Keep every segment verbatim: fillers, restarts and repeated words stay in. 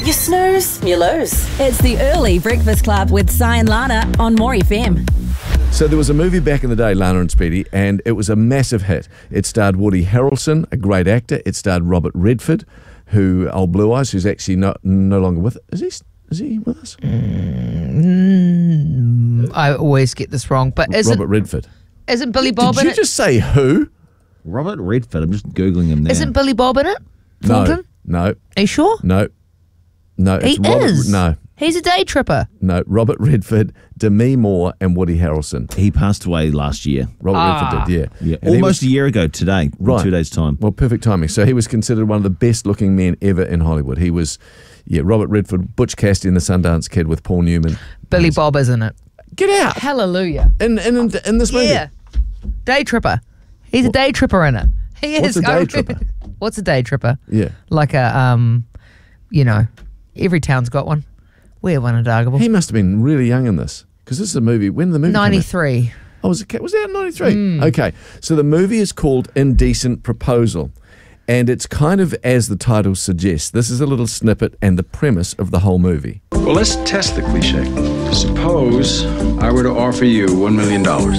You snooze, you lose. It's the Early Breakfast Club with Si and Lana on More F M. So there was a movie back in the day, Lana and Speedy, and it was a massive hit. It starred Woody Harrelson, a great actor. It starred Robert Redford, who, old Blue Eyes, who's actually no, no longer with us. Is he, is he with us? Mm, I always get this wrong, but isn't Robert Redford. Isn't Billy Did, Bob did in you it? just say who? Robert Redford. I'm just Googling him now. Isn't Billy Bob in it? No, Thornton? no, Are you sure? no, no. It's He Robert, is. No, He's a day tripper. no. Robert Redford, Demi Moore, and Woody Harrelson. He passed away last year. Robert Ah. Redford did, yeah. Yeah, And he almost was- a year ago today, in Right. two days' time. Well, perfect timing. So he was considered one of the best-looking men ever in Hollywood. He was, yeah, Robert Redford, Butch Cassidy and the Sundance Kid with Paul Newman. Billy Bob is in it. Get out! Hallelujah. In, in, in, in this movie. Yeah. Day tripper. He's a day tripper in it. He is. What's a day I- tripper? What's a day tripper? Yeah. Like a, um, you know, every town's got one. We have one in Dargable. He must have been really young in this, because this is a movie. When did the movie come out? ninety-three. Oh, was it, was that in ninety-three? Mm. Okay. So the movie is called Indecent Proposal. And it's kind of, as the title suggests, this is a little snippet and the premise of the whole movie. Well, let's test the cliche. Suppose I were to offer you one million dollars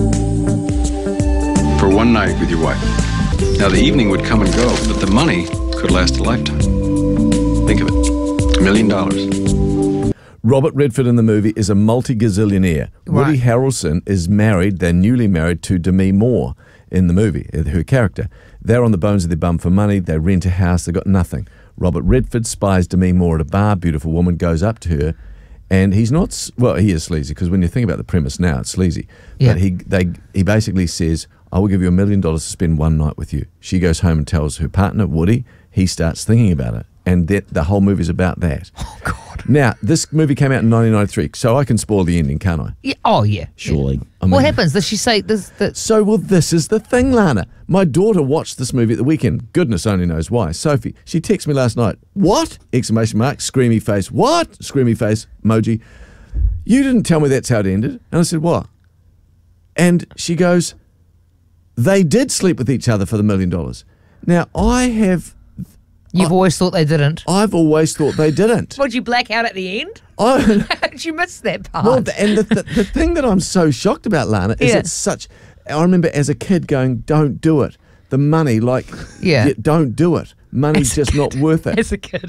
for one night with your wife. Now, the evening would come and go, but the money could last a lifetime. Think of it. A million dollars. Robert Redford in the movie is a multi-gazillionaire. Right. Woody Harrelson is married, they're newly married to Demi Moore in the movie, her character. They're on the bones of their bum for money, they rent a house, they've got nothing. Robert Redford spies Demi Moore at a bar, beautiful woman, goes up to her, and he's not, s- well, he is sleazy, because when you think about the premise now, it's sleazy. Yeah. But he, they, he basically says, I will give you a million dollars to spend one night with you. She goes home and tells her partner, Woody, he starts thinking about it. And that the whole movie's about that. Oh, God. Now, this movie came out in nineteen ninety-three, so I can spoil the ending, can't I? Yeah. Oh, yeah. Surely. I mean- What happens? Does she say this? this So, well, this is the thing, Lana. My daughter watched this movie at the weekend. Goodness only knows why. Sophie, she texted me last night. What? Exclamation mark, screamy face. What? Screamy face, emoji. You didn't tell me that's how it ended. And I said, what? And she goes, they did sleep with each other for the million dollars. Now, I have, You've always thought they didn't. I've always thought they didn't. Would you black out at the end? I, How did you miss that part? Well, th- and the, the, the thing that I'm so shocked about, Lana, is Yeah. it's such. I remember as a kid going, "Don't do it." The money, like, Yeah. don't do it. Money's just not worth it. As a kid.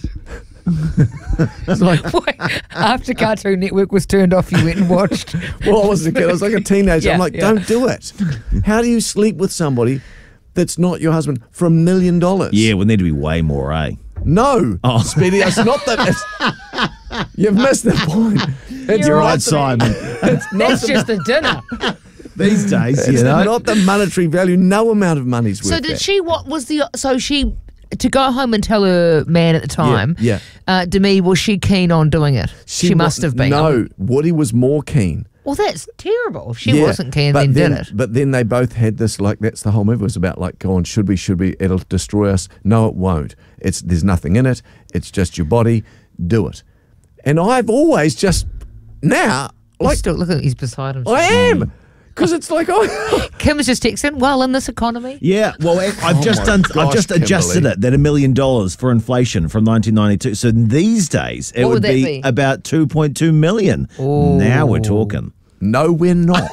It's like, Wait, after Cartoon Network was turned off, you went and watched. well, I was a kid. I was like a teenager. I'm Yeah, like, yeah. don't do it. How do you sleep with somebody that's not your husband for a million dollars? Yeah, we need to be way more, eh? No, Oh. Speedy, it's not that. It's, you've missed the point. It's You're not right, the- Simon. It's not That's the, just a dinner. These days, it's you know. not the monetary value. No amount of money's worth So did that. she? What was the? So she to go home and tell her man at the time. yeah. Uh, Demi, was she keen on doing it? She, wa- must have been. No, Woody was more keen. Well, that's terrible. If she Yeah, wasn't keen, but then, then did it. But then they both had this, like, that's the whole movie was about, like, go on, should we, should we, it'll destroy us. No, it won't. It's There's nothing in it. It's just your body. Do it. And I've always just, now, Like, like, still look at he's beside himself. I am. Because it's like, oh, Kim was just texting. Well, in this economy, Yeah, well, I- I've Oh just my done. gosh, I've just adjusted Kimberly. it. That a million dollars for inflation from nineteen ninety-two. So these days it What would would that be, be? about two point two million. Now we're talking. no, we're not.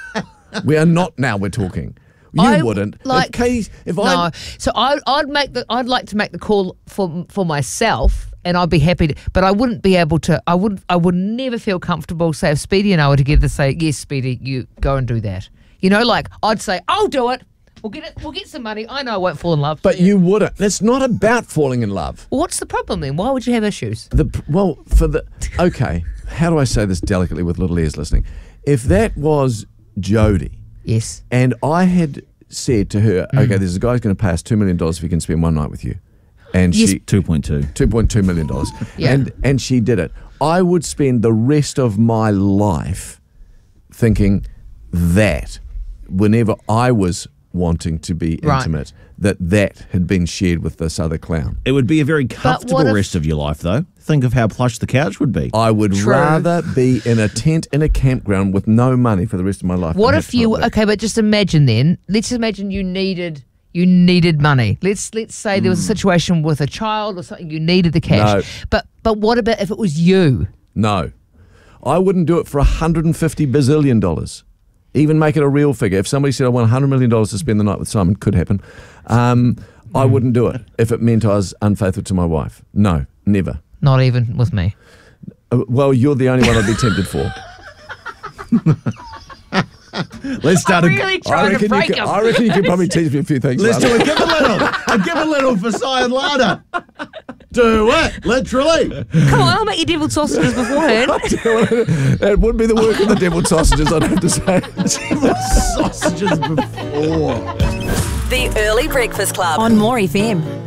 we are not now, we're talking. You I- wouldn't. like- if Katie, if no. I, So I, I'd make the. I'd like to make the call for for myself, and I'd be happy to. But I wouldn't be able to. I would. I would never feel comfortable. Say if Speedy and I were together, say yes, Speedy, you go and do that. You know, like I'd say, I'll do it. We'll get it. We'll get some money. I know I won't fall in love. but you wouldn't. It's not about falling in love. Well, what's the problem then? Why would you have issues? The well for the okay. How do I say this delicately with little ears listening? If that was Jodie, Yes. and I had said to her, Mm. okay, there's a guy who's going to pay us two million dollars if he can spend one night with you, and Yes. she Two point two. two point two million dollars, Yeah. and and she did it. I would spend the rest of my life thinking that whenever I was wanting to be Right. intimate, that that had been shared with this other clown. It would be a very comfortable if- rest of your life, though. Think of how plush the couch would be. I would True. rather be in a tent in a campground with no money for the rest of my life. What than if have to you? live. Okay, but just imagine then. Let's imagine you needed You needed money. Let's let's say there was a situation with a child or something. You needed the cash. No. But but what about if it was you? No. I wouldn't do it for one hundred fifty bazillion dollars. Even make it a real figure. If somebody said I want one hundred million dollars to spend the night with Simon, could happen, um, I wouldn't do it if it meant I was unfaithful to my wife. No, never. Not even with me. Uh, well, you're the only one I'd be tempted for. Let's start I'm a. really I trying to reckon, you break could, him. I reckon you could probably teach me a few things. Let's Lana. do a give a little. A give a little for Cy and Lana. Do it, literally. Come on, I'll make you deviled sausages beforehand. It would be the work of the deviled sausages, I'd have to say. Sausages before. The Early Breakfast Club on More F M.